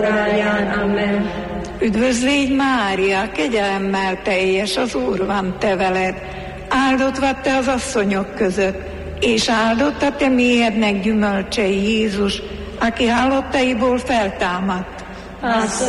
óráján. Amen. Üdvözl légy, Mária, kegyelemmel teljes, az Úr van te veled. Áldott vagy te az asszonyok között, és áldott a te méhednek gyümölcse, Jézus, aki halottaiból feltámadt.